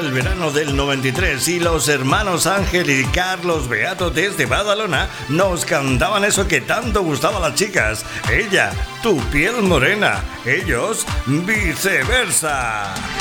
el verano del 93 y los hermanos Ángel y Carlos Beato desde Badalona nos cantaban eso que tanto gustaba a las chicas. Ella, Tu piel morena, ellos, Viceversa.